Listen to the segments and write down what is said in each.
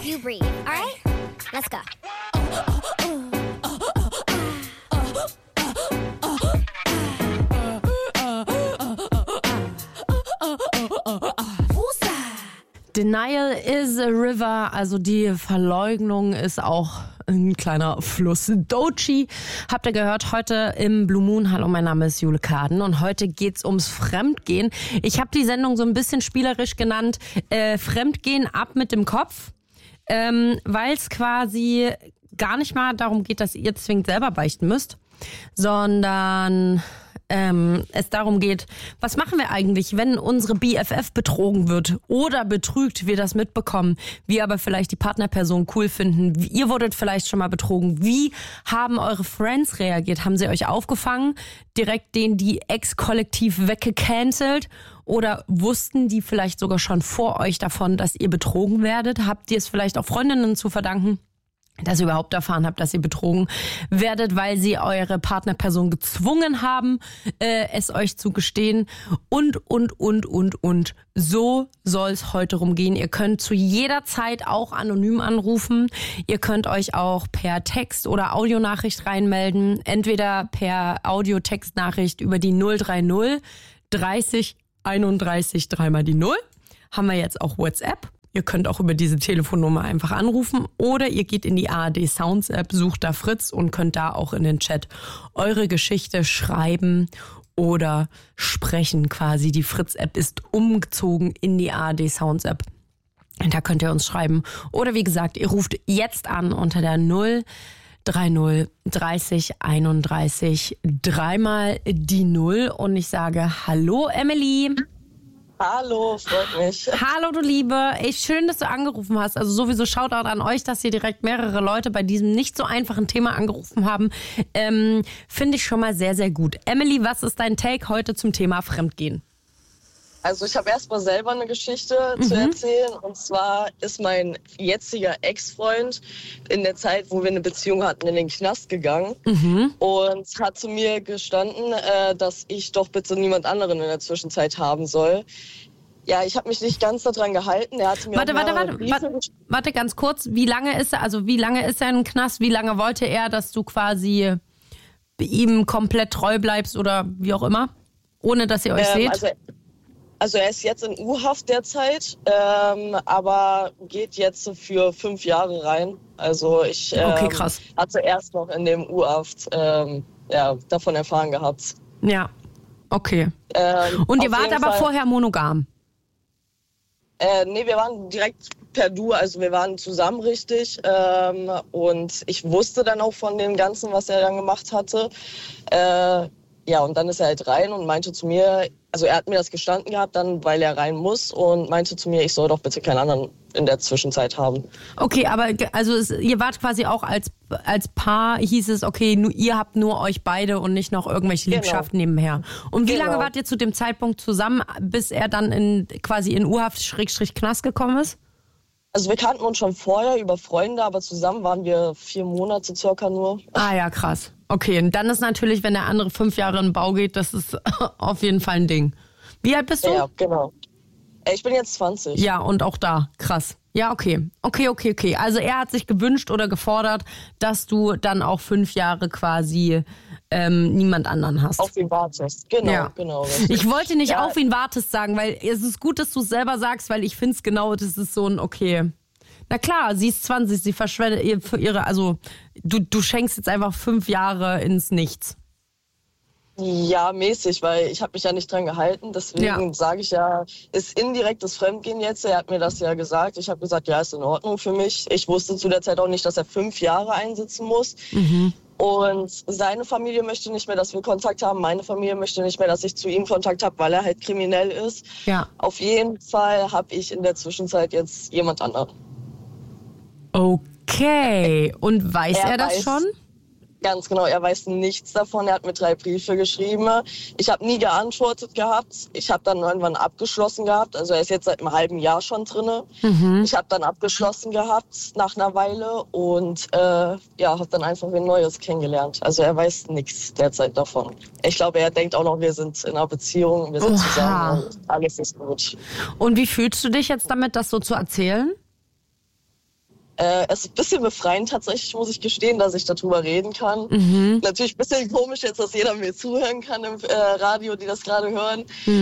You breathe, alright? Let's go. Denial is a river, also die Verleugnung ist auch ein kleiner Fluss. Doechii habt ihr gehört heute im Blue Moon. Hallo, mein Name ist Jule Kaden und heute geht's ums Fremdgehen. Ich habe die Sendung so ein bisschen spielerisch genannt, Fremdgehen ab mit dem Kopf, weil es quasi gar nicht mal darum geht, dass ihr zwingend selber beichten müsst, sondern es darum geht, was machen wir eigentlich, wenn unsere BFF betrogen wird oder betrügt, wir das mitbekommen, wir aber vielleicht die Partnerperson cool finden, ihr wurdet vielleicht schon mal betrogen, wie haben eure Friends reagiert, haben sie euch aufgefangen, direkt die Ex-Kollektiv weggecancelt oder wussten die vielleicht sogar schon vor euch davon, dass ihr betrogen werdet, habt ihr es vielleicht auch Freundinnen zu verdanken, dass ihr überhaupt erfahren habt, dass ihr betrogen werdet, weil sie eure Partnerperson gezwungen haben, es euch zu gestehen und. So soll es heute rumgehen. Ihr könnt zu jeder Zeit auch anonym anrufen. Ihr könnt euch auch per Text oder Audionachricht reinmelden. Entweder per Audio-Textnachricht über die 030 30 31 3 die 0. Haben wir jetzt auch WhatsApp. Ihr könnt auch über diese Telefonnummer einfach anrufen oder ihr geht in die ARD Sounds App, sucht da Fritz und könnt da auch in den Chat eure Geschichte schreiben oder sprechen quasi. Die Fritz App ist umgezogen in die ARD Sounds App. Und da könnt ihr uns schreiben. Oder wie gesagt, ihr ruft jetzt an unter der 030 30 31 3 die 0 und ich sage Hallo Emily. Hallo, freut mich. Hallo, du Liebe. Schön, dass du angerufen hast. Also sowieso Shoutout an euch, dass hier direkt mehrere Leute bei diesem nicht so einfachen Thema angerufen haben. Finde ich schon mal sehr, sehr gut. Emily, was ist dein Take heute zum Thema Fremdgehen? Also ich habe erstmal selber eine Geschichte zu erzählen. Und zwar ist mein jetziger Ex-Freund in der Zeit, wo wir eine Beziehung hatten, in den Knast gegangen. Und hat zu mir gestanden, dass ich doch bitte niemand anderen in der Zwischenzeit haben soll. Ja, ich habe mich nicht ganz daran gehalten. Er hatte mir Warte ganz kurz. Wie lange ist er im Knast? Wie lange wollte er, dass du quasi ihm komplett treu bleibst oder wie auch immer? Ohne, dass ihr euch seht? Also er ist jetzt in U-Haft derzeit, aber geht jetzt für 5 Jahre rein. Also ich krass. hatte erst noch in dem U-Haft davon erfahren gehabt. Ja, okay. Und ihr wart aber vorher monogam? Nee, wir waren direkt per Du, also wir waren zusammen richtig. Und ich wusste dann auch von dem Ganzen, was er dann gemacht hatte. Ja, und dann ist er halt rein und meinte zu mir, also er hat mir das gestanden gehabt, dann, weil er rein muss und meinte zu mir, ich soll doch bitte keinen anderen in der Zwischenzeit haben. Okay, aber also ihr wart quasi auch als Paar, hieß es, okay, ihr habt nur euch beide und nicht noch irgendwelche Liebschaften nebenher. Und wie lange wart ihr zu dem Zeitpunkt zusammen, bis er dann quasi in U-Haft /Knast gekommen ist? Also wir kannten uns schon vorher über Freunde, aber zusammen waren wir 4 Monate circa nur. Ah ja, krass. Okay, und dann ist natürlich, wenn der andere 5 Jahre in den Bau geht, das ist auf jeden Fall ein Ding. Wie alt bist du? Ja, genau. Ich bin jetzt 20. Ja, und auch da, krass. Ja, okay. Okay. Also er hat sich gewünscht oder gefordert, dass du dann auch 5 Jahre quasi niemand anderen hast. Auf ihn wartest, genau. Richtig. Ich wollte nicht auf ihn wartest sagen, weil es ist gut, dass du es selber sagst, weil ich finde es genau, das ist so ein okay. Na klar, sie ist 20, sie verschwendet für ihre, also du schenkst jetzt einfach 5 Jahre ins Nichts. Ja, mäßig, weil ich habe mich ja nicht dran gehalten, deswegen sage ich ja, ist indirektes Fremdgehen jetzt, er hat mir das ja gesagt, ich habe gesagt, ja, ist in Ordnung für mich. Ich wusste zu der Zeit auch nicht, dass er 5 Jahre einsitzen muss. Und seine Familie möchte nicht mehr, dass wir Kontakt haben, meine Familie möchte nicht mehr, dass ich zu ihm Kontakt habe, weil er halt kriminell ist. Ja. Auf jeden Fall habe ich in der Zwischenzeit jetzt jemand anderen. Okay, und weiß er das schon? Ganz genau, er weiß nichts davon. Er hat mir 3 Briefe geschrieben. Ich habe nie geantwortet gehabt. Ich habe dann irgendwann abgeschlossen gehabt. Also er ist jetzt seit einem halben Jahr schon drin. Ich habe dann abgeschlossen gehabt nach einer Weile und habe dann einfach ein Neues kennengelernt. Also er weiß nichts derzeit davon. Ich glaube, er denkt auch noch, wir sind in einer Beziehung, wir sind zusammen und alles ist gut. Und wie fühlst du dich jetzt damit, das so zu erzählen? Es ist ein bisschen befreiend tatsächlich, muss ich gestehen, dass ich darüber reden kann. Natürlich ein bisschen komisch jetzt, dass jeder mir zuhören kann im Radio, die das gerade hören.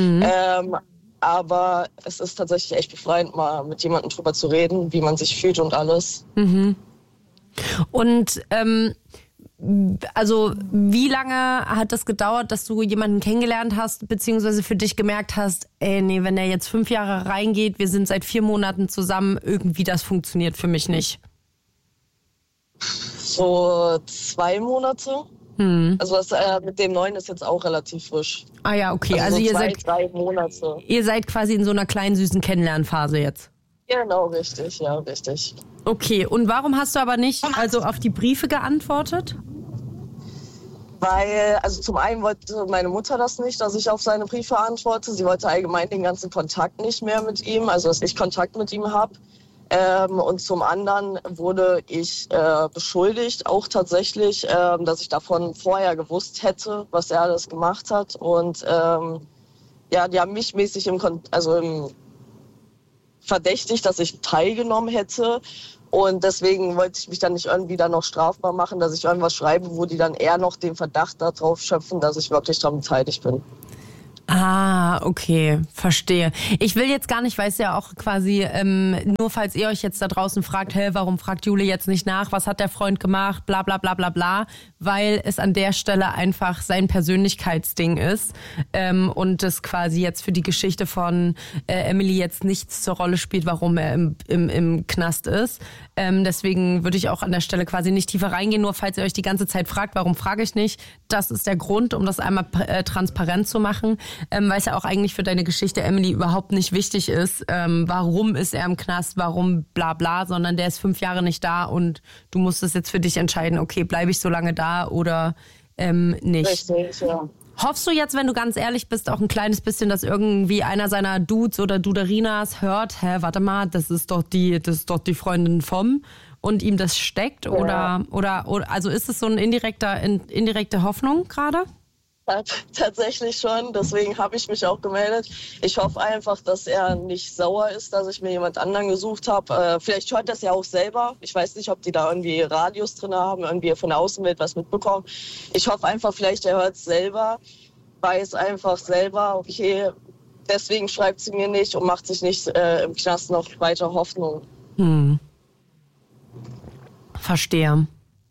Aber es ist tatsächlich echt befreiend, mal mit jemandem drüber zu reden, wie man sich fühlt und alles. Und also wie lange hat das gedauert, dass du jemanden kennengelernt hast, beziehungsweise für dich gemerkt hast, wenn der jetzt 5 Jahre reingeht, wir sind seit 4 Monaten zusammen, irgendwie das funktioniert für mich nicht? So 2 Monate. Also das mit dem Neuen ist jetzt auch relativ frisch. Ah ja, okay. Also ihr so seid 3 Monate. Ihr seid quasi in so einer kleinen, süßen Kennenlernphase jetzt. Genau, richtig, ja, richtig. Okay, und warum hast du aber nicht auf die Briefe geantwortet? Weil, also zum einen wollte meine Mutter das nicht, dass ich auf seine Briefe antworte. Sie wollte allgemein den ganzen Kontakt nicht mehr mit ihm, also dass ich Kontakt mit ihm habe. Und zum anderen wurde ich beschuldigt, auch tatsächlich, dass ich davon vorher gewusst hätte, was er alles gemacht hat. Und ja, die haben mich mäßig im verdächtigt, dass ich teilgenommen hätte. Und deswegen wollte ich mich dann nicht irgendwie dann noch strafbar machen, dass ich irgendwas schreibe, wo die dann eher noch den Verdacht darauf schöpfen, dass ich wirklich daran beteiligt bin. Ah, okay, verstehe. Ich will jetzt gar nicht, weil es ja auch quasi, nur falls ihr euch jetzt da draußen fragt, warum fragt Jule jetzt nicht nach, was hat der Freund gemacht, bla bla bla bla bla, weil es an der Stelle einfach sein Persönlichkeitsding ist und es quasi jetzt für die Geschichte von Emily jetzt nichts zur Rolle spielt, warum er im Knast ist. Deswegen würde ich auch an der Stelle quasi nicht tiefer reingehen, nur falls ihr euch die ganze Zeit fragt, warum frage ich nicht, das ist der Grund, um das einmal transparent zu machen. Weil es ja auch eigentlich für deine Geschichte, Emily, überhaupt nicht wichtig ist, warum ist er im Knast, warum bla bla, sondern der ist 5 Jahre nicht da und du musst es jetzt für dich entscheiden, okay, bleibe ich so lange da oder nicht. Richtig, ja. Hoffst du jetzt, wenn du ganz ehrlich bist, auch ein kleines bisschen, dass irgendwie einer seiner Dudes oder Duderinas hört, warte mal, das ist doch die Freundin vom und ihm das steckt? Ja. Oder also ist es so eine indirekte Hoffnung gerade? Tatsächlich schon, deswegen habe ich mich auch gemeldet. Ich hoffe einfach, dass er nicht sauer ist, dass ich mir jemand anderen gesucht habe. Vielleicht hört das ja auch selber. Ich weiß nicht, ob die da irgendwie Radios drin haben, irgendwie von der Außenwelt was mitbekommen. Ich hoffe einfach, vielleicht er hört es selber, weiß einfach selber, okay, deswegen schreibt sie mir nicht und macht sich nicht im Knast noch weiter Hoffnung. Verstehe.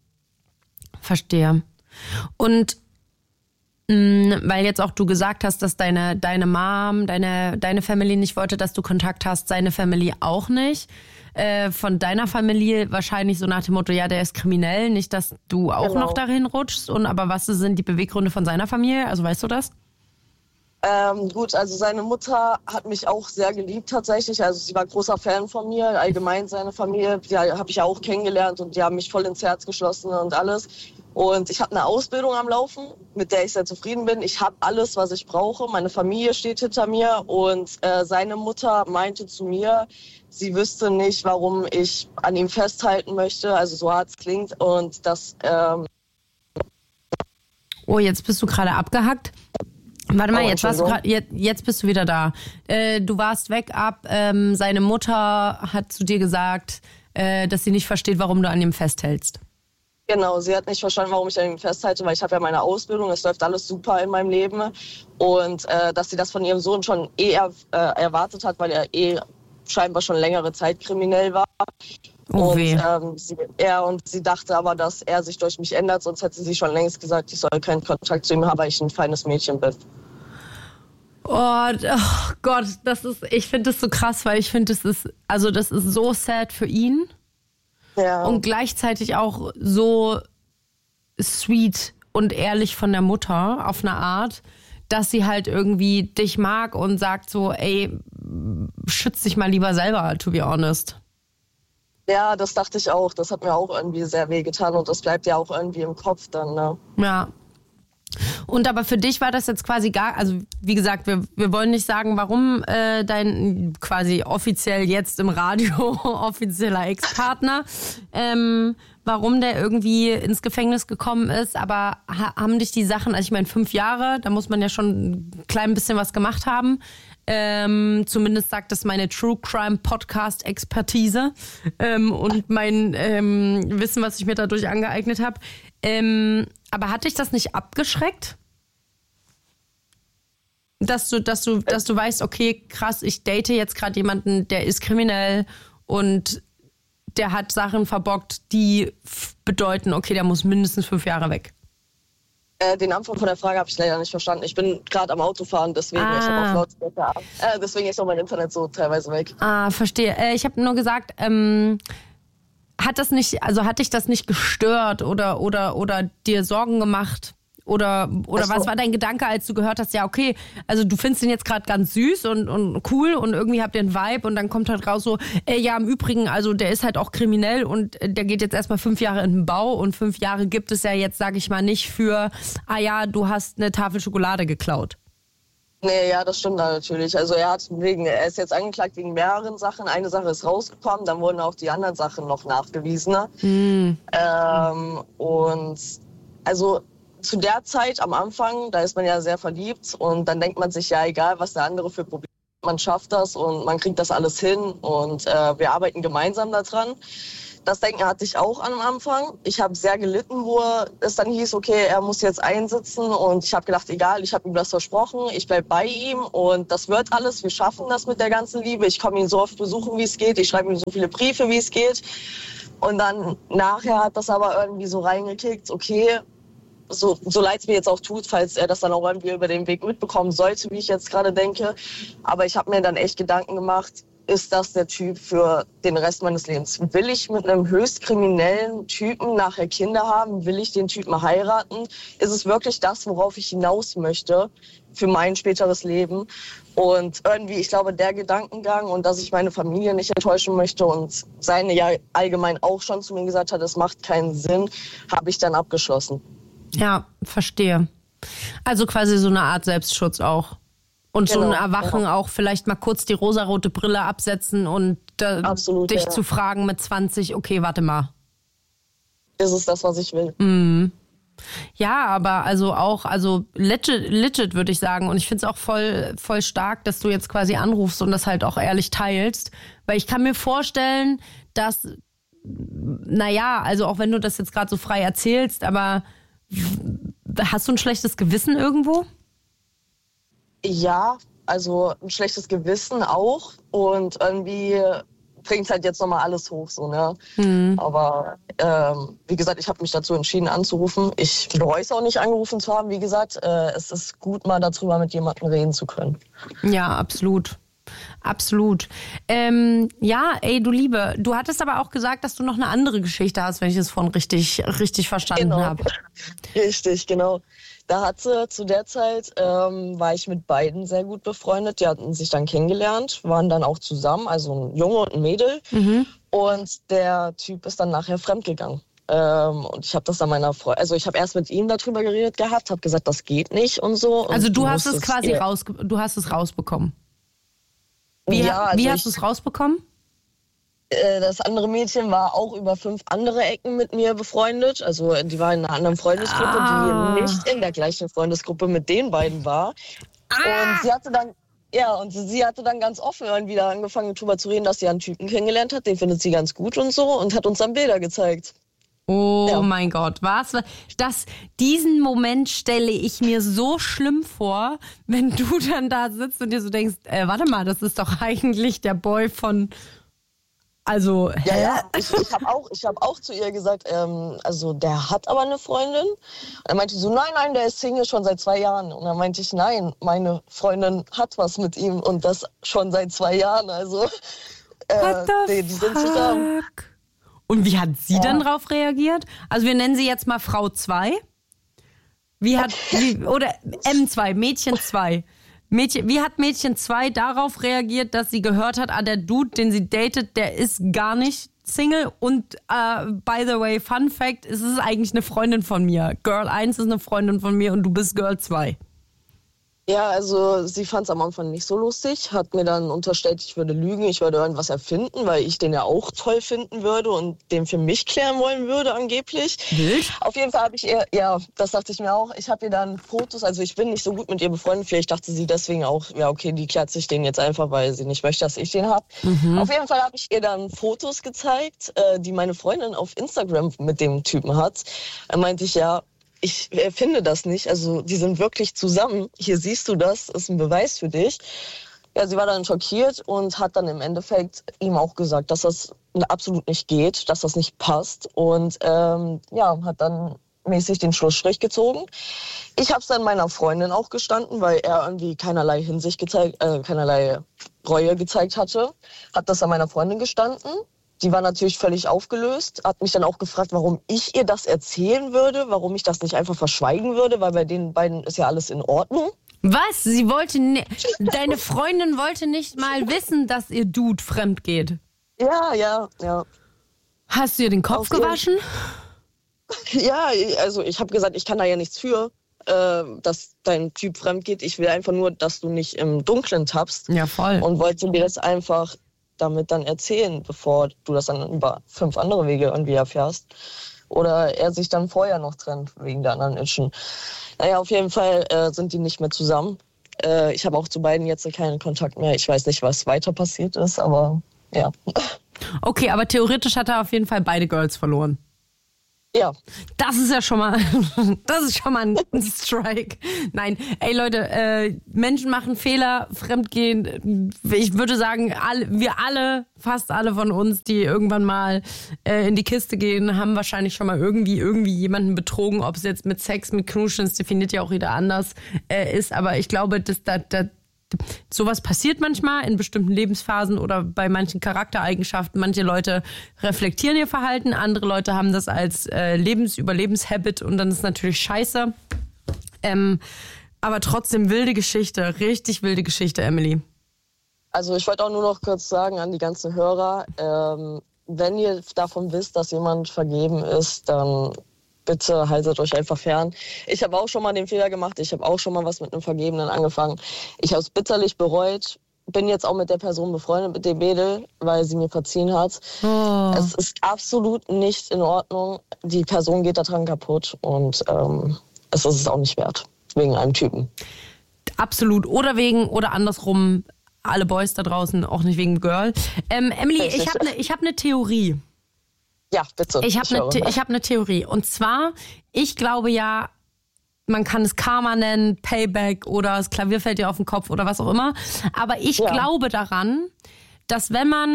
Und weil jetzt auch du gesagt hast, dass deine Mom, deine Family nicht wollte, dass du Kontakt hast, seine Family auch nicht. Von deiner Familie wahrscheinlich so nach dem Motto, ja, der ist kriminell, nicht, dass du auch noch dahin rutschst. Aber was sind die Beweggründe von seiner Familie? Also weißt du das? Gut, also seine Mutter hat mich auch sehr geliebt tatsächlich. Also sie war großer Fan von mir, allgemein seine Familie. Die habe ich ja auch kennengelernt und die haben mich voll ins Herz geschlossen und alles. Und ich habe eine Ausbildung am Laufen, mit der ich sehr zufrieden bin. Ich habe alles, was ich brauche. Meine Familie steht hinter mir. Und seine Mutter meinte zu mir, sie wüsste nicht, warum ich an ihm festhalten möchte. Also so hart es klingt. Und das... Oh, jetzt bist du gerade abgehackt. Warte mal, jetzt bist du wieder da. Du warst weg ab. Seine Mutter hat zu dir gesagt, dass sie nicht versteht, warum du an ihm festhältst. Genau, sie hat nicht verstanden, warum ich an ihm festhalte, weil ich habe ja meine Ausbildung, es läuft alles super in meinem Leben. Und dass sie das von ihrem Sohn schon erwartet hat, weil er scheinbar schon längere Zeit kriminell war. Oh weh. Und sie dachte aber, dass er sich durch mich ändert, sonst hätte sie schon längst gesagt, ich soll keinen Kontakt zu ihm haben, weil ich ein feines Mädchen bin. Oh Gott, ich finde das so krass, weil ich finde, das ist so sad für ihn. Ja. Und gleichzeitig auch so sweet und ehrlich von der Mutter auf eine Art, dass sie halt irgendwie dich mag und sagt so, ey, schütz dich mal lieber selber, to be honest. Ja, das dachte ich auch. Das hat mir auch irgendwie sehr wehgetan und das bleibt ja auch irgendwie im Kopf dann, ne? Ja. Und aber für dich war das jetzt quasi also wie gesagt, wir wollen nicht sagen, warum dein quasi offiziell jetzt im Radio offizieller Ex-Partner, warum der irgendwie ins Gefängnis gekommen ist, aber haben dich die Sachen, also ich meine 5 Jahre, da muss man ja schon ein klein bisschen was gemacht haben. Zumindest sagt das meine True Crime Podcast Expertise und mein Wissen, was ich mir dadurch angeeignet habe. Aber hat dich das nicht abgeschreckt? Dass du weißt, okay, krass, ich date jetzt gerade jemanden, der ist kriminell und der hat Sachen verbockt, die bedeuten, okay, der muss mindestens 5 Jahre weg. Den Anfang von der Frage habe ich leider nicht verstanden. Ich bin gerade am Autofahren, deswegen ich habe auch Lautsprecher an. Deswegen ist auch mein Internet so teilweise weg. Verstehe. Ich habe nur gesagt, hat dich das nicht gestört oder dir Sorgen gemacht? Oder was war dein Gedanke, als du gehört hast, ja okay, also du findest ihn jetzt gerade ganz süß und cool und irgendwie habt ihr einen Vibe und dann kommt halt raus so, ja im Übrigen, also der ist halt auch kriminell und der geht jetzt erstmal 5 Jahre in den Bau und 5 Jahre gibt es ja jetzt, sag ich mal, nicht für, du hast eine Tafel Schokolade geklaut. Nee, ja, das stimmt natürlich. Also er ist jetzt angeklagt wegen mehreren Sachen. Eine Sache ist rausgekommen, dann wurden auch die anderen Sachen noch nachgewiesen. Und also zu der Zeit am Anfang, da ist man ja sehr verliebt und dann denkt man sich, ja egal, was der andere für Probleme hat, man schafft das und man kriegt das alles hin und wir arbeiten gemeinsam daran. Das Denken hatte ich auch am Anfang. Ich habe sehr gelitten, wo es dann hieß, okay, er muss jetzt einsitzen und ich habe gedacht, egal, ich habe ihm das versprochen, ich bleibe bei ihm und das wird alles, wir schaffen das mit der ganzen Liebe. Ich komme ihn so oft besuchen, wie es geht, ich schreibe ihm so viele Briefe, wie es geht und dann nachher hat das aber irgendwie so reingekickt, okay, so leid es mir jetzt auch tut, falls er das dann auch irgendwie über den Weg mitbekommen sollte, wie ich jetzt gerade denke. Aber ich habe mir dann echt Gedanken gemacht, ist das der Typ für den Rest meines Lebens? Will ich mit einem höchst kriminellen Typen nachher Kinder haben? Will ich den Typen heiraten? Ist es wirklich das, worauf ich hinaus möchte für mein späteres Leben? Und irgendwie, ich glaube, der Gedankengang und dass ich meine Familie nicht enttäuschen möchte und seine ja allgemein auch schon zu mir gesagt hat, es macht keinen Sinn, habe ich dann abgeschlossen. Ja, verstehe. Also quasi so eine Art Selbstschutz auch. Und genau, so ein Erwachen auch, vielleicht mal kurz die rosarote Brille absetzen und absolut, dich zu fragen mit 20, okay, warte mal. Ist es das, was ich will? Mhm. Ja, aber also legit würde ich sagen. Und ich finde es auch voll stark, dass du jetzt quasi anrufst und das halt auch ehrlich teilst. Weil ich kann mir vorstellen, dass, also auch wenn du das jetzt gerade so frei erzählst, aber hast du ein schlechtes Gewissen irgendwo? Ja, also ein schlechtes Gewissen auch. Und irgendwie bringt halt jetzt nochmal alles hoch, so, ne? Aber wie gesagt, ich habe mich dazu entschieden anzurufen. Ich bereue es auch nicht, angerufen zu haben. Wie gesagt, es ist gut, mal darüber mit jemandem reden zu können. Ja, absolut. Absolut. Du Liebe, du hattest aber auch gesagt, dass du noch eine andere Geschichte hast, wenn ich es vorhin richtig verstanden habe. Richtig, genau. Zu der Zeit war ich mit beiden sehr gut befreundet. Die hatten sich dann kennengelernt, waren dann auch zusammen, also ein Junge und ein Mädel. Und der Typ ist dann nachher fremdgegangen. Und ich habe das dann ich habe erst mit ihm darüber geredet gehabt, habe gesagt, das geht nicht und so. Und also du hast es quasi rausbekommen. Wie hast du es rausbekommen? Das andere Mädchen war auch über 5 andere Ecken mit mir befreundet. Also die war in einer anderen Freundesgruppe, die nicht in der gleichen Freundesgruppe mit den beiden war. Und sie hatte dann ganz offen wieder angefangen, darüber zu reden, dass sie einen Typen kennengelernt hat. Den findet sie ganz gut und so und hat uns dann Bilder gezeigt. Oh mein Gott, diesen Moment stelle ich mir so schlimm vor, wenn du dann da sitzt und dir so denkst, warte mal, das ist doch eigentlich der Boy von, also, hä? Ja, ich hab auch zu ihr gesagt, also der hat aber eine Freundin. Und dann meinte sie so, nein, der ist Single schon seit 2 Jahren. Und dann meinte ich, nein, meine Freundin hat was mit ihm und das schon seit 2 Jahren, also die sind zusammen. Und wie hat sie dann drauf reagiert? Also wir nennen sie jetzt mal Frau 2. Oder M2, Mädchen 2. Wie hat Mädchen 2 darauf reagiert, dass sie gehört hat, der Dude, den sie datet, der ist gar nicht Single und by the way, Fun Fact, es ist eigentlich eine Freundin von mir. Girl 1 ist eine Freundin von mir und du bist Girl 2. Ja, also sie fand es am Anfang nicht so lustig, hat mir dann unterstellt, ich würde lügen, ich würde irgendwas erfinden, weil ich den ja auch toll finden würde und den für mich klären wollen würde angeblich. Wild? Auf jeden Fall habe ich ihr, ja, das dachte ich mir auch, ich habe ihr dann Fotos, also ich bin nicht so gut mit ihr befreundet, vielleicht dachte sie deswegen auch, ja okay, die klärt sich den jetzt einfach, weil sie nicht möchte, dass ich den habe. Auf jeden Fall habe ich ihr dann Fotos gezeigt, die meine Freundin auf Instagram mit dem Typen hat. Da meinte ich, ja, ich finde das nicht. Also die sind wirklich zusammen. Hier siehst du das, ist ein Beweis für dich. Ja, sie war dann schockiert und hat dann im Endeffekt ihm auch gesagt, dass das absolut nicht geht, dass das nicht passt. Und ja, hat dann mäßig den Schlussstrich gezogen. Ich habe es dann meiner Freundin auch gestanden, weil er irgendwie keinerlei Hinsicht gezeigt, keinerlei Reue gezeigt hatte. Hat das an meiner Freundin gestanden. Die war natürlich völlig aufgelöst, hat mich dann auch gefragt, warum ich ihr das erzählen würde, warum ich das nicht einfach verschweigen würde, weil bei den beiden ist ja alles in Ordnung. Was? Deine Freundin wollte nicht mal wissen, dass ihr Dude fremd geht? Ja. Hast du ihr den Kopf gewaschen? Ja, also ich habe gesagt, ich kann da ja nichts für, dass dein Typ fremd geht. Ich will einfach nur, dass du nicht im Dunkeln tappst. Ja, voll. Und wollte mir das einfach damit dann erzählen, bevor du das dann über 5 andere Wege irgendwie erfährst. Oder er sich dann vorher noch trennt, wegen der anderen Itchen. Naja, auf jeden Fall sind die nicht mehr zusammen. Ich habe auch zu beiden jetzt keinen Kontakt mehr. Ich weiß nicht, was weiter passiert ist, aber ja. Okay, aber theoretisch hat er auf jeden Fall beide Girls verloren. Ja. Das ist ja schon mal, ein Strike. Nein, ey Leute, Menschen machen Fehler, Fremdgehen. Ich würde sagen, fast alle von uns, die irgendwann mal in die Kiste gehen, haben wahrscheinlich schon mal irgendwie jemanden betrogen. Ob es jetzt mit Sex, mit Knuschen, das definiert ja auch jeder anders ist. Aber ich glaube, dass sowas passiert manchmal in bestimmten Lebensphasen oder bei manchen Charaktereigenschaften. Manche Leute reflektieren ihr Verhalten, andere Leute haben das als Überlebenshabit und dann ist es natürlich scheiße. Aber trotzdem wilde Geschichte, richtig wilde Geschichte, Emily. Also ich wollte auch nur noch kurz sagen an die ganzen Hörer, wenn ihr davon wisst, dass jemand vergeben ist, dann bitte haltet euch einfach fern. Ich habe auch schon mal den Fehler gemacht. Ich habe auch schon mal was mit einem Vergebenen angefangen. Ich habe es bitterlich bereut. Bin jetzt auch mit der Person befreundet, mit dem Mädel, weil sie mir verziehen hat. Oh. Es ist absolut nicht in Ordnung. Die Person geht daran kaputt und es ist es auch nicht wert. Wegen einem Typen. Absolut. Oder andersrum, alle Boys da draußen, auch nicht wegen Girl. Emily, ich hab eine Theorie. Ja, bitte. Ich hab eine Theorie. Und zwar, ich glaube ja, man kann es Karma nennen, Payback oder das Klavier fällt dir auf den Kopf oder was auch immer. Aber ich glaube daran, dass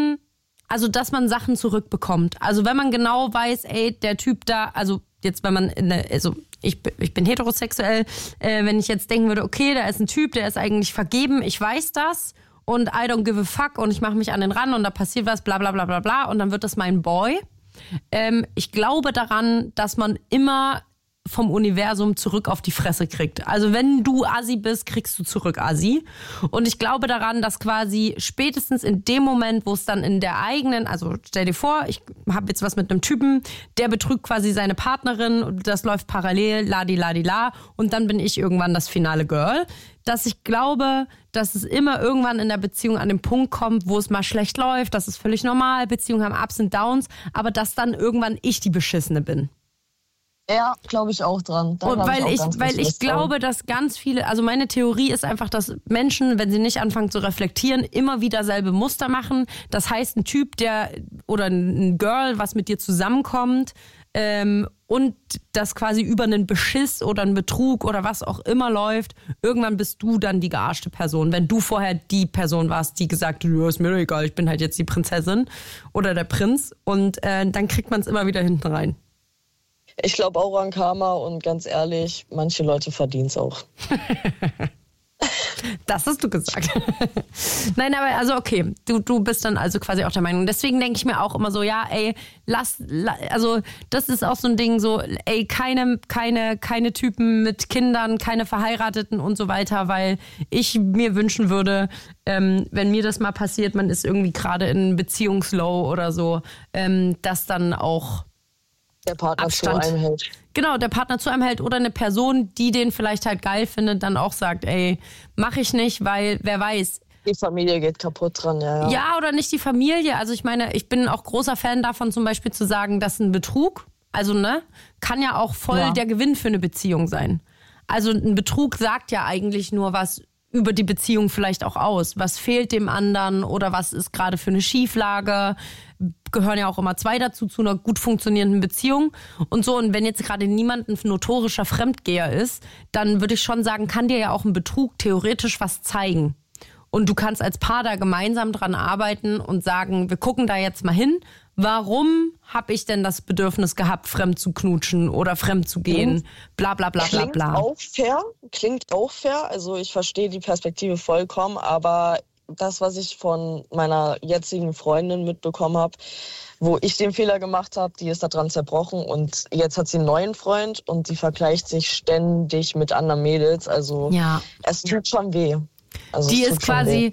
dass man Sachen zurückbekommt. Also wenn man genau weiß, ey, der Typ da, also jetzt wenn man, ich bin heterosexuell, wenn ich jetzt denken würde, okay, da ist ein Typ, der ist eigentlich vergeben, ich weiß das und I don't give a fuck und ich mache mich an den ran und da passiert was, bla bla bla bla bla und dann wird das mein Boy. Ich glaube daran, dass man immer vom Universum zurück auf die Fresse kriegt. Also wenn du Assi bist, kriegst du zurück Assi. Und ich glaube daran, dass quasi spätestens in dem Moment, wo es dann in der eigenen, also stell dir vor, ich habe jetzt was mit einem Typen, der betrügt quasi seine Partnerin und das läuft parallel, la und dann bin ich irgendwann das finale Girl. Dass ich glaube, dass es immer irgendwann in der Beziehung an den Punkt kommt, wo es mal schlecht läuft, das ist völlig normal, Beziehungen haben Ups und Downs, aber dass dann irgendwann ich die Beschissene bin. Ja, glaube ich auch dran. Und weil ich glaube, dass ganz viele, also meine Theorie ist einfach, dass Menschen, wenn sie nicht anfangen zu reflektieren, immer wieder selbe Muster machen. Das heißt, ein Typ, oder ein Girl, was mit dir zusammenkommt, und das quasi über einen Beschiss oder einen Betrug oder was auch immer läuft, irgendwann bist du dann die gearschte Person. Wenn du vorher die Person warst, die gesagt hat, ist mir doch egal, ich bin halt jetzt die Prinzessin oder der Prinz und dann kriegt man es immer wieder hinten rein. Ich glaube auch an Karma und ganz ehrlich, manche Leute verdienen es auch. Das hast du gesagt. Nein, aber also okay, du bist dann also quasi auch der Meinung. Deswegen denke ich mir auch immer so, ja, ey, also das ist auch so ein Ding so, ey, keine Typen mit Kindern, keine Verheirateten und so weiter, weil ich mir wünschen würde, wenn mir das mal passiert, man ist irgendwie gerade in Beziehungslow oder so, dass dann auch Der Partner Abstand. zu einem hält. Genau, der Partner zu einem hält oder eine Person, die den vielleicht halt geil findet, dann auch sagt, ey, mach ich nicht, weil wer weiß. Die Familie geht kaputt dran, ja. Ja, oder nicht die Familie. Also ich meine, ich bin auch großer Fan davon, zum Beispiel zu sagen, das ist ein Betrug. Also, kann ja auch voll der Gewinn für eine Beziehung sein. Also ein Betrug sagt ja eigentlich nur was über die Beziehung vielleicht auch aus. Was fehlt dem anderen oder was ist gerade für eine Schieflage? Gehören ja auch immer zwei dazu, zu einer gut funktionierenden Beziehung und so. Und wenn jetzt gerade niemand ein notorischer Fremdgeher ist, dann würde ich schon sagen, kann dir ja auch ein Betrug theoretisch was zeigen. Und du kannst als Paar da gemeinsam dran arbeiten und sagen, wir gucken da jetzt mal hin. Warum habe ich denn das Bedürfnis gehabt, fremd zu knutschen oder fremd zu gehen? Bla bla bla bla bla. Klingt auch fair. Also ich verstehe die Perspektive vollkommen, aber das, was ich von meiner jetzigen Freundin mitbekommen habe, wo ich den Fehler gemacht habe, die ist daran zerbrochen und jetzt hat sie einen neuen Freund und die vergleicht sich ständig mit anderen Mädels. Also es tut schon weh. Also die ist quasi,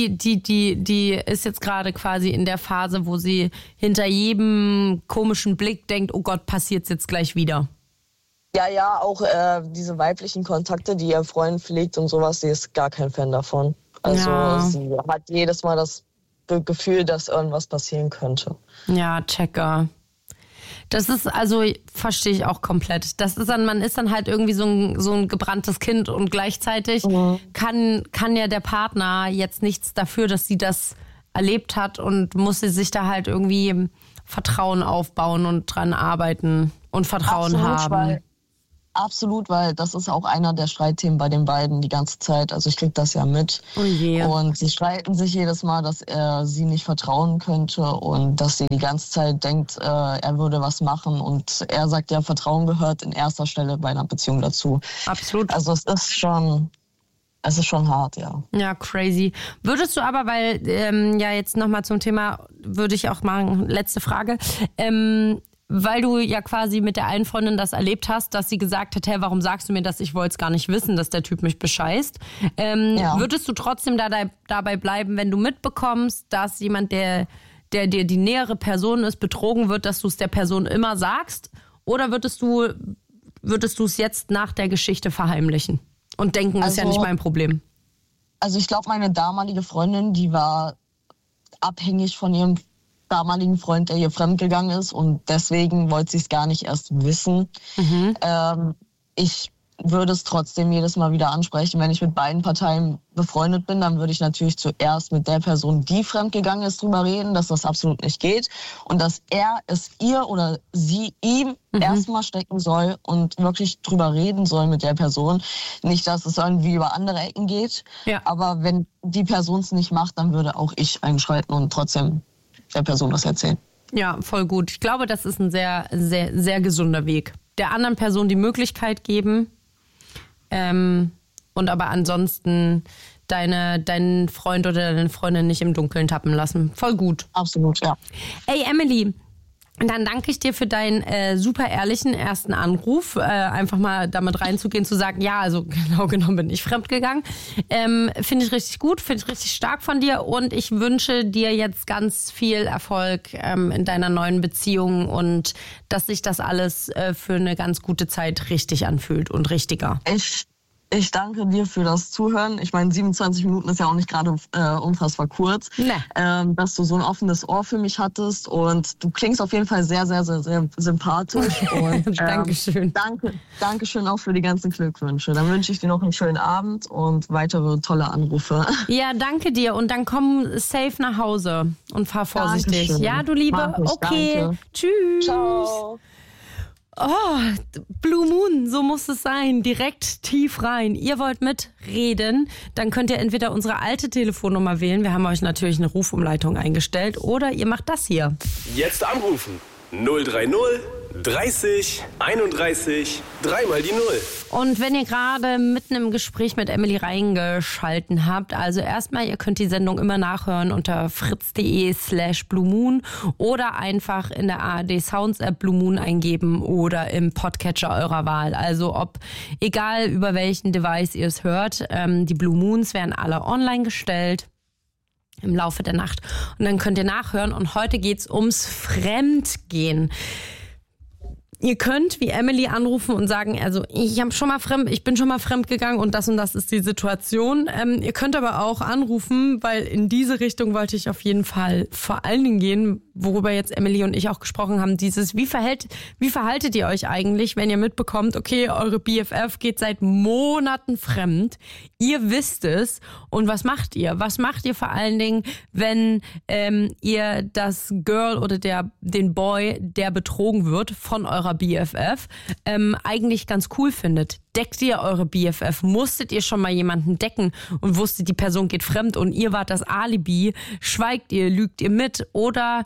die ist jetzt gerade quasi in der Phase, wo sie hinter jedem komischen Blick denkt, oh Gott, passiert's jetzt gleich wieder. Ja, auch diese weiblichen Kontakte, die ihr Freund pflegt und sowas, sie ist gar kein Fan davon. Also sie hat jedes Mal das Gefühl, dass irgendwas passieren könnte. Ja, Checker. Das ist, also verstehe ich auch komplett. Das ist dann, man ist dann halt irgendwie so ein gebranntes Kind und gleichzeitig kann ja der Partner jetzt nichts dafür, dass sie das erlebt hat und muss sie sich da halt irgendwie Vertrauen aufbauen und dran arbeiten und Vertrauen haben. Absolut, weil das ist auch einer der Streitthemen bei den beiden die ganze Zeit. Also ich kriege das ja mit. Oh je. Und sie streiten sich jedes Mal, dass er sie nicht vertrauen könnte und dass sie die ganze Zeit denkt, er würde was machen. Und er sagt ja, Vertrauen gehört in erster Stelle bei einer Beziehung dazu. Absolut. Also es ist schon hart, ja. Ja, crazy. Würdest du aber, weil, jetzt nochmal zum Thema, würde ich auch machen, letzte Frage, weil du ja quasi mit der einen Freundin das erlebt hast, dass sie gesagt hat, hey, warum sagst du mir das? Ich wollte es gar nicht wissen, dass der Typ mich bescheißt. Würdest du trotzdem dabei bleiben, wenn du mitbekommst, dass jemand, der dir die nähere Person ist, betrogen wird, dass du es der Person immer sagst? Oder würdest du es jetzt nach der Geschichte verheimlichen und denken, das ist ja nicht mein Problem? Also ich glaube, meine damalige Freundin, die war abhängig von ihrem damaligen Freund, der ihr fremdgegangen ist und deswegen wollte sie es gar nicht erst wissen. Ich würde es trotzdem jedes Mal wieder ansprechen. Wenn ich mit beiden Parteien befreundet bin, dann würde ich natürlich zuerst mit der Person, die fremdgegangen ist, drüber reden, dass das absolut nicht geht und dass er es ihr oder sie ihm erstmal stecken soll und wirklich drüber reden soll mit der Person. Nicht, dass es irgendwie über andere Ecken geht, aber wenn die Person es nicht macht, dann würde auch ich einschreiten und trotzdem der Person das erzählen. Ja, voll gut. Ich glaube, das ist ein sehr, sehr, sehr gesunder Weg. Der anderen Person die Möglichkeit geben und aber ansonsten deinen Freund oder deine Freundin nicht im Dunkeln tappen lassen. Voll gut. Absolut, ja. Ey, Emily, dann danke ich dir für deinen super ehrlichen ersten Anruf. Einfach mal damit reinzugehen, zu sagen, ja, also genau genommen bin ich fremdgegangen. Finde ich richtig gut, finde ich richtig stark von dir und ich wünsche dir jetzt ganz viel Erfolg in deiner neuen Beziehung und dass sich das alles für eine ganz gute Zeit richtig anfühlt und richtiger. Ich danke dir für das Zuhören. Ich meine, 27 Minuten ist ja auch nicht gerade unfassbar kurz. Nee. Dass du so ein offenes Ohr für mich hattest und du klingst auf jeden Fall sehr, sehr, sehr, sehr sympathisch. Und, Dankeschön. Dankeschön auch für die ganzen Glückwünsche. Dann wünsche ich dir noch einen schönen Abend und weitere tolle Anrufe. Ja, danke dir und dann komm safe nach Hause und fahr vorsichtig. Dankeschön. Ja, du Liebe? Okay, danke. Tschüss. Ciao. Oh, Blue Moon, so muss es sein. Direkt tief rein. Ihr wollt mitreden, dann könnt ihr entweder unsere alte Telefonnummer wählen. Wir haben euch natürlich eine Rufumleitung eingestellt. Oder ihr macht das hier. Jetzt anrufen. 030 30 31 3 die 0. Und wenn ihr gerade mitten im Gespräch mit Emily reingeschalten habt, also erstmal, ihr könnt die Sendung immer nachhören unter fritz.de/Blue Moon oder einfach in der ARD Sounds App Blue Moon eingeben oder im Podcatcher eurer Wahl. Also egal über welchen Device ihr es hört, die Blue Moons werden alle online gestellt im Laufe der Nacht. Und dann könnt ihr nachhören und heute geht's ums Fremdgehen. Ihr könnt wie Emily anrufen und sagen, also ich bin schon mal fremd gegangen und das ist die Situation. Ihr könnt aber auch anrufen, weil in diese Richtung wollte ich auf jeden Fall vor allen Dingen gehen, worüber jetzt Emily und ich auch gesprochen haben, dieses, wie verhaltet ihr euch eigentlich, wenn ihr mitbekommt, okay, eure BFF geht seit Monaten fremd, ihr wisst es und was macht ihr? Was macht ihr vor allen Dingen, wenn ihr das Girl oder den Boy, der betrogen wird von eurer BFF, eigentlich ganz cool findet? Deckt ihr eure BFF? Musstet ihr schon mal jemanden decken und wusstet, die Person geht fremd und ihr wart das Alibi? Schweigt ihr, lügt ihr mit? Oder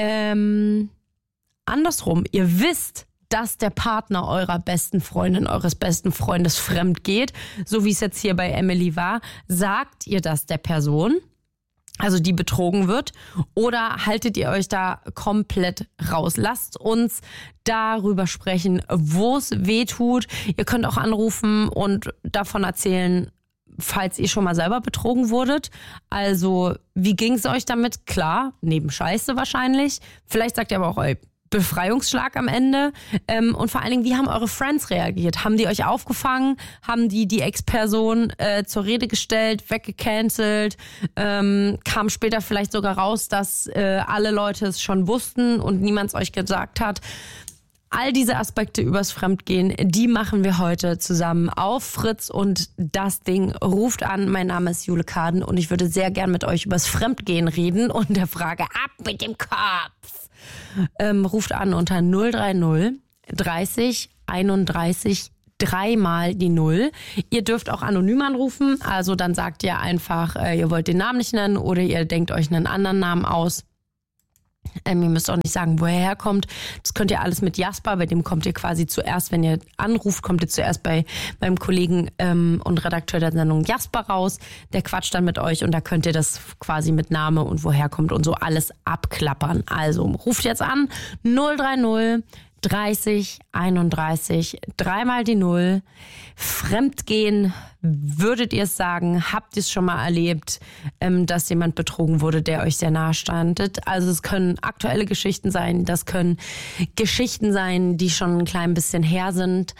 andersrum, ihr wisst, dass der Partner eurer besten Freundin, eures besten Freundes fremd geht, so wie es jetzt hier bei Emily war. Sagt ihr das der Person? Also die betrogen wird, oder haltet ihr euch da komplett raus? Lasst uns darüber sprechen, wo es weh tut. Ihr könnt auch anrufen und davon erzählen, falls ihr schon mal selber betrogen wurdet. Also wie ging es euch damit? Klar, neben Scheiße wahrscheinlich. Vielleicht sagt ihr aber auch, Befreiungsschlag am Ende. Und vor allen Dingen, wie haben eure Friends reagiert? Haben die euch aufgefangen? Haben die Ex-Person zur Rede gestellt, weggecancelt? Kam später vielleicht sogar raus, dass alle Leute es schon wussten und niemand es euch gesagt hat? All diese Aspekte übers Fremdgehen, die machen wir heute zusammen auf Fritz und das Ding ruft an. Mein Name ist Jule Karden und ich würde sehr gern mit euch übers Fremdgehen reden und der Frage ab mit dem Kopf. Ruft an unter 030 30 31 3 die 0. Ihr dürft auch anonym anrufen, also dann sagt ihr einfach, ihr wollt den Namen nicht nennen oder ihr denkt euch einen anderen Namen aus. Ihr müsst auch nicht sagen, woher er herkommt. Das könnt ihr alles mit Jasper, bei dem kommt ihr quasi zuerst, wenn ihr anruft, kommt ihr zuerst beim Kollegen und Redakteur der Sendung Jasper raus. Der quatscht dann mit euch und da könnt ihr das quasi mit Name und woher kommt und so alles abklappern. Also ruft jetzt an 030 30 31 3 die 0. Fremdgehen, würdet ihr es sagen? Habt ihr es schon mal erlebt, dass jemand betrogen wurde, der euch sehr nahe standet? Also es können aktuelle Geschichten sein, das können Geschichten sein, die schon ein klein bisschen her sind,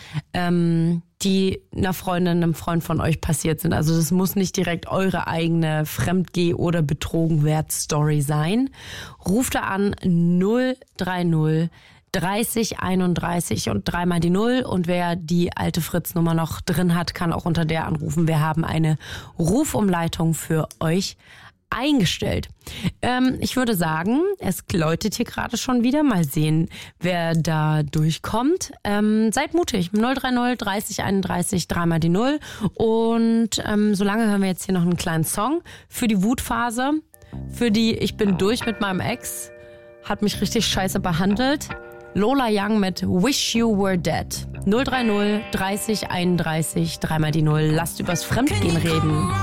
die einer Freundin, einem Freund von euch passiert sind. Also das muss nicht direkt eure eigene Fremdgeh- oder Betrogenwert-Story sein. Ruft da an 030 30 31 und 3 die 0 und wer die alte Fritz-Nummer noch drin hat, kann auch unter der anrufen. Wir haben eine Rufumleitung für euch eingestellt. Ich würde sagen, es läutet hier gerade schon wieder. Mal sehen, wer da durchkommt. Seid mutig. 030 30 31 3 die 0 und solange hören wir jetzt hier noch einen kleinen Song für die Wutphase, für die ich bin durch mit meinem Ex, hat mich richtig scheiße behandelt. Lola Young mit Wish You Were Dead. 030 30 31 3 die 0. Lasst übers Fremdgehen reden.